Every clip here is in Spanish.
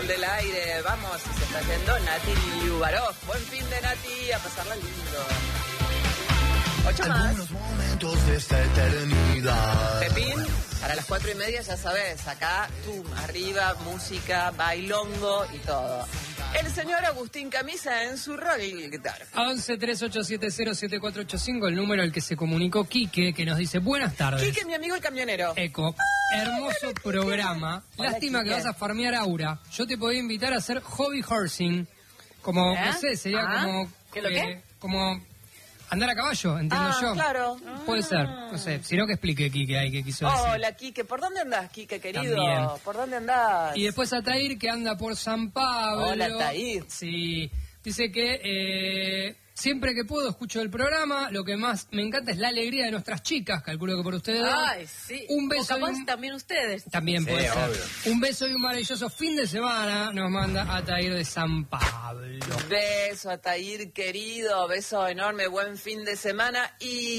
control del aire. Vamos, se está yendo Nati Liubarov. Buen fin de Nati, a pasarla lindo. 8 más. Algunos momentos de esta eternidad. Pepín, para las 4:30 ya sabes, acá, arriba, música, bailongo y todo. El señor Agustín Camisa en su rol guitarra. 11-3870-7485, el número al que se comunicó Quique, que nos dice buenas tardes. Quique, mi amigo el camionero. Eco, hermoso programa. Hola, Lástima Quique. que vas a farmear Aura. Yo te podía invitar a hacer hobby horsing. Como, no sé, sería como... ¿Qué lo qué? Como andar a caballo, entiendo yo. Claro. Puede ser, no sé. Si no, que explique Quique ahí qué quiso decir. Hola, Quique. ¿Por dónde andás, Quique, querido? También. ¿Por dónde andás? Y después a Tair, que anda por San Pablo. Hola, Tair. Sí, dice que siempre que puedo escucho el programa. Lo que más me encanta es la alegría de nuestras chicas, calculo que por ustedes. Ay, sí. Un beso O capaz y un- también ustedes. También Sí, puede ser. obvio. Un beso y un maravilloso fin de semana nos manda a Tair de San Pablo. Beso a Tair, querido. Beso enorme. Buen fin de semana.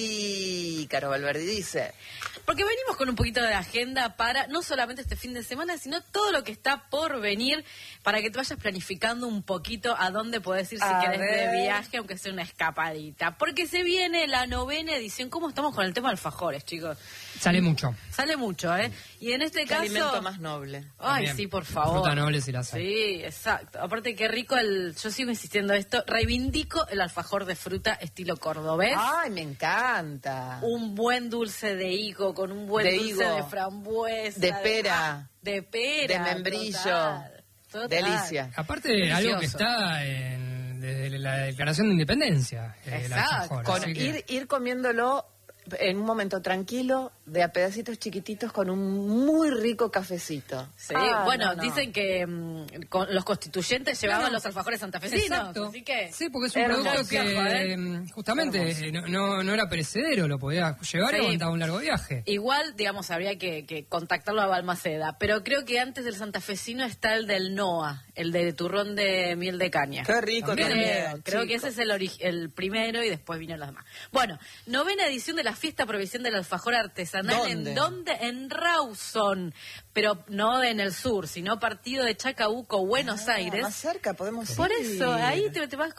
Y Caro Valverdi dice... Porque venimos con un poquito de agenda para no solamente este fin de semana, sino todo lo que está por venir, para que te vayas planificando un poquito a dónde podés ir si A querés ver. de viaje, aunque sea una escapadita. Porque se viene la 9ª edición. ¿Cómo estamos con el tema de alfajores, chicos? Sale mucho. Sale mucho, ¿eh? Y en este ¿Qué caso... alimento más noble? Ay, También. sí, por favor. Fruta noble si la sabe. Sí, exacto. Aparte, qué rico yo sigo insistiendo esto, reivindico el alfajor de fruta estilo cordobés. Ay, me encanta. Un buen dulce de higo con un buen De dulce higo. de frambuesa. De pera. De pera. De membrillo. Total. Delicia. Aparte, Delicioso. algo que está desde la Declaración de Independencia. El Exacto. alfajor, Con así que- ir comiéndolo en un momento tranquilo, de a pedacitos chiquititos, con un muy rico cafecito. Sí, Ah, bueno, no. dicen que los constituyentes llevaban Claro. los alfajores santafesinos. Exacto. Así que... Sí, porque es un Hermoso. producto que Hermoso. justamente no era perecedero, lo podías llevar Sí. y aguantaba un largo viaje. Igual, digamos, habría que contactarlo a Balmaceda. Pero creo que antes del santafesino está el del NOA, el de turrón de miel de caña. Qué rico también. Creo que ese es el primero y después vinieron los demás. Bueno, 9ª edición de la Fiesta Provincial del Alfajor Artesanal. ¿Dónde? ¿En dónde? En Rawson. Pero no en el sur, sino partido de Chacabuco, Buenos Aires. Más cerca podemos ir. Por eso, ahí te vas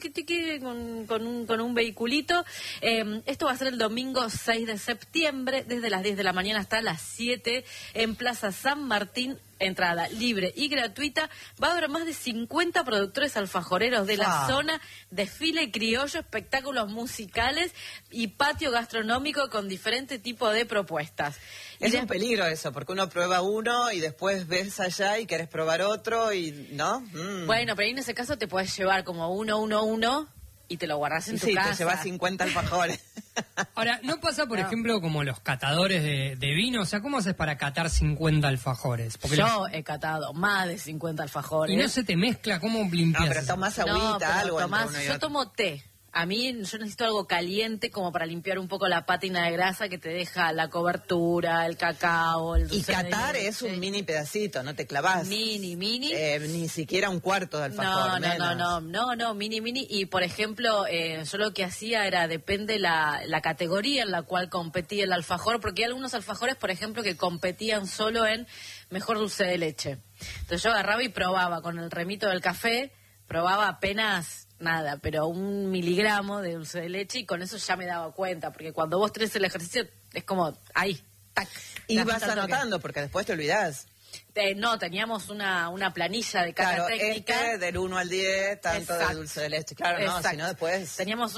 con un vehiculito. Esto va a ser el domingo 6 de septiembre, desde las 10 de la mañana hasta las 7, en Plaza San Martín. Entrada libre y gratuita. Va a haber más de 50 productores alfajoreros de la zona, desfile criollo, espectáculos musicales y patio gastronómico con diferente tipo de propuestas. Es Y un peligro eso, porque uno prueba uno y después ves allá y querés probar otro y... ¿no? Bueno, pero ahí en ese caso te puedes llevar como uno y te lo guardas en tu Sí, casa. te llevas 50 alfajores. Ahora, ¿no pasa, por No. ejemplo, como los catadores de vino? O sea, ¿cómo haces para catar 50 alfajores? Porque Yo he catado más de 50 alfajores. y no se te mezcla, ¿cómo limpias? No, pero eso? tomás No, agüita, pero algo tomás- entre uno y yo otro. tomo té. A mí yo necesito algo caliente como para limpiar un poco la pátina de grasa que te deja la cobertura, el cacao, el Y dulce de catar leche. es un mini pedacito, no te clavas. Mini. Ni siquiera un cuarto de alfajor. No, mini. Y por ejemplo, yo lo que hacía era, depende la categoría en la cual competía el alfajor, porque hay algunos alfajores, por ejemplo, que competían solo en mejor dulce de leche. Entonces yo agarraba y probaba con el remito del café, probaba apenas nada, pero 1 miligramo de dulce de leche y con eso ya me daba cuenta, porque cuando vos tenés el ejercicio es como ahí, tac. Y das vas cuenta al toque. anotando, porque después te olvidás. No, teníamos una planilla de cada Claro, técnica. del 1 al 10, tanto Exacto. de dulce de leche. Claro, no, Exacto. si no después... Teníamos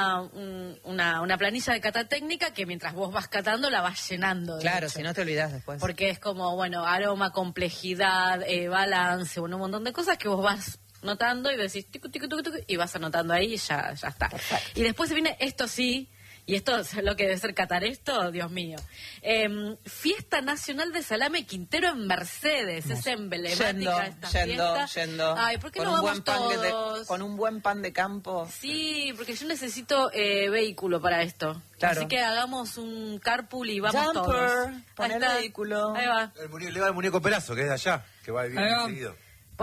una planilla de cata técnica que mientras vos vas catando la vas llenando. de Claro, hecho. si no te olvidás después. Porque es como, bueno, aroma, complejidad, balance, bueno, un montón de cosas que vos vas notando y decís ticu, ticu, ticu, ticu, y vas anotando ahí y ya está. Perfecto. Y después se viene esto sí. Y esto es lo que debe ser catar esto, Dios mío. Fiesta Nacional de Salame Quintero en Mercedes. Es emblemática esta fiesta. Yendo. Ay, ¿por qué Con no un vamos buen pan todos? con un buen pan de campo. Sí, porque yo necesito vehículo para esto. Claro. Así que hagamos un carpool y vamos Jumper, todos. pon Ahí el está. vehículo. Ahí va. Le va el muñeco Pelazo, que es de allá, que va a vivir Ahí va. seguido.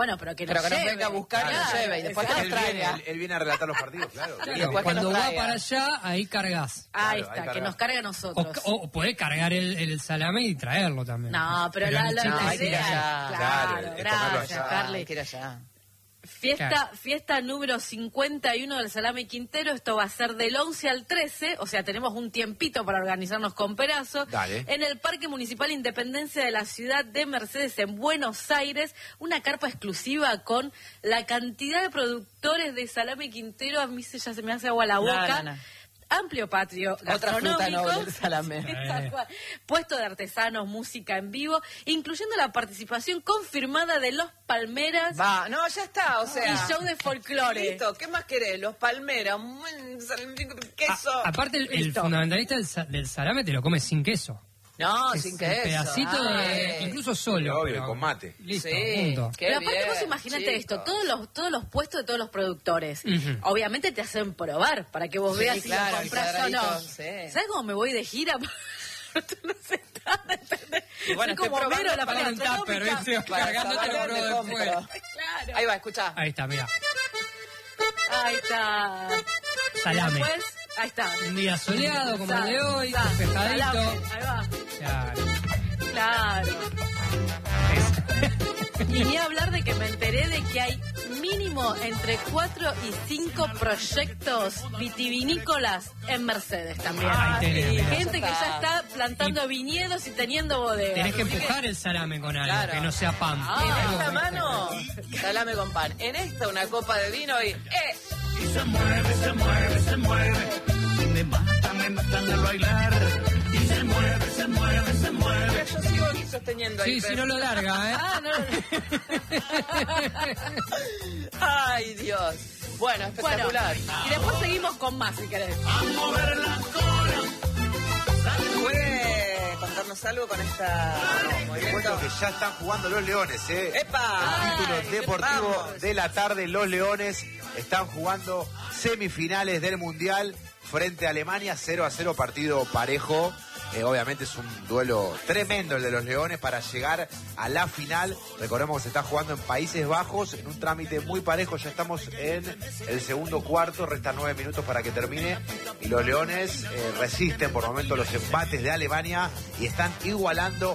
Bueno, pero que Pero nos que nos lleve. venga a buscar y nos Claro, lleve, y después que nos exacto. traiga. Él viene a relatar los partidos, claro. Claro, después que cuando nos va traiga. para allá, ahí cargas. Ahí Claro, está, ahí que carga. nos cargue a nosotros. O puede cargar el salame y traerlo también. No, pero el la chiste no, es hay que ir que- allá. Claro, Claro, es comerlo gracias, allá. Carly. Hay que ir allá. Fiesta número 51 del Salame Quintero. Esto va a ser del 11 al 13, o sea, tenemos un tiempito para organizarnos con Perazo. Dale. En el Parque Municipal Independencia de la ciudad de Mercedes, en Buenos Aires, una carpa exclusiva con la cantidad de productores de Salame Quintero. A mí ya se me hace agua la boca. No. Amplio patio Otra fruta gastronómico. noble, el salame. Tal cual. Puesto de artesanos, música en vivo, incluyendo la participación confirmada de Los Palmeras Va, no, ya está, o sea. y show de folclore. Listo, ¿qué más querés? Los palmeras, queso. Aparte, el Listo. fundamentalista del salame te lo comes sin queso. No, Es sin un queso. pedacito Ay. incluso solo. Obvio, pero- con mate. Listo, Sí, punto. qué Pero aparte bien, vos imaginate chicos. esto, todos los puestos de todos los productores, Ujú. obviamente te hacen probar para que vos Sí, veas si claro, lo el compras o no. cuadradito, sí. ¿Sabes cómo me voy de gira? Tú no sé nada, ¿entendés? Y bueno, Soy estoy como probando Homero, la para feria un tupper, astronómica. ¿viste? Para Cargándote saber lo dónde pro compro. después. Claro. Ahí va, escuchá. Ahí está, mira. Ahí está. Salame. Y después, ahí está. Un día soleado como el de hoy, Está. despejadito. Salame. Ahí va. Claro. Claro. Y ni hablar de que me enteré de que hay mínimo entre 4 y 5 proyectos vitivinícolas en Mercedes también. Ahí tenés, Y mirá. gente que ya está plantando viñedos y teniendo bodegas. Tenés que Así empujar el salame con algo, Claro. que no sea pan. Ah. En Algo esta con- mano, salame con pan. En esta, una copa de vino y Y se mueve, se mueve, se mueve. Y me matan al bailar. Y se mueve, se mueve, se mueve. Yo sigo aquí sosteniendo ahí. Sí, si pero- no lo larga, ¿eh? Ah, no. Ay, Dios. Bueno, Bueno, espectacular. y después seguimos con más si querés. A mover la cola. ¿Puede contarnos algo con esta Te movimiento? cuento que ya están jugando los Leones, ¡Epa! Título Ay, deportivo vamos. de la tarde. Los Leones están jugando semifinales del Mundial frente a Alemania, 0-0, partido parejo. Obviamente es un duelo tremendo el de los Leones para llegar a la final. Recordemos que se está jugando en Países Bajos en un trámite muy parejo. Ya estamos en el segundo cuarto, restan 9 minutos para que termine. Y los Leones resisten por el momento los empates de Alemania y están igualando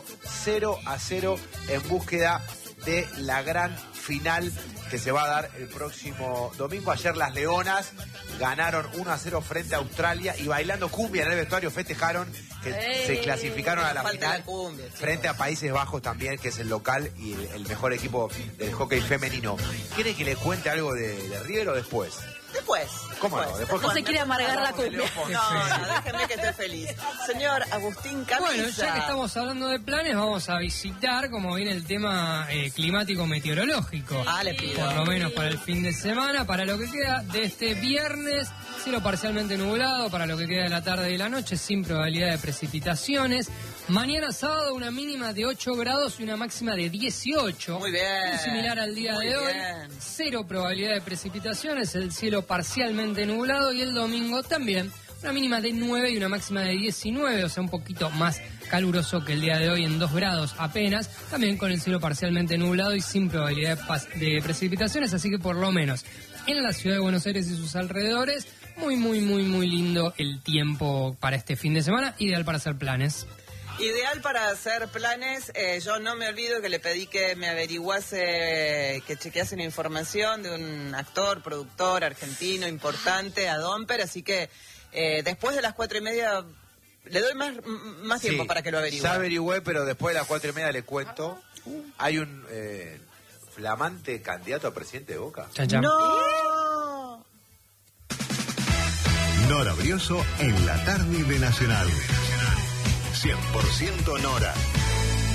0-0 en búsqueda de la gran final que se va a dar el próximo domingo. Ayer las Leonas ganaron 1-0 frente a Australia y bailando cumbia en el vestuario festejaron que se clasificaron a la Falta final la cumbia, chicos. frente a Países Bajos también, que es el local y el mejor equipo del hockey femenino. ¿Quiere que le cuente algo de River o después? Después. ¿Cómo no? Después No se quiere amargar la cumbia. No, déjenme que esté feliz. Señor Agustín Camisa. Bueno, ya que estamos hablando de planes, vamos a visitar, como viene el tema climático meteorológico. Ah, le pido. Por lo menos para el fin de semana, para lo que queda de este viernes, cielo parcialmente nublado, para lo que queda de la tarde y la noche, sin probabilidad de precipitaciones. Mañana sábado una mínima de 8 grados y una máxima de 18. Muy bien. Muy similar al día Muy de hoy. bien. 0 probabilidad de precipitaciones, el cielo parcialmente nublado y el domingo también una mínima de 9 y una máxima de 19, o sea, un poquito más caluroso que el día de hoy en 2 grados apenas, también con el cielo parcialmente nublado y sin probabilidad de precipitaciones, así que por lo menos en la ciudad de Buenos Aires y sus alrededores, muy, muy, muy, muy lindo el tiempo para este fin de semana, ideal para hacer planes. Ideal para hacer planes. Yo no me olvido que le pedí que me averiguase, que chequease una información de un actor, productor argentino importante, a Domper, así que después de las 4:30 le doy más tiempo Sí, para que lo averigüe. Ya averigüé, pero después de las 4:30 le cuento. Hay un flamante candidato a presidente de Boca. Chan, chan. ¡No! Nora Brioso en la tarde de Nacional. 100% Nora.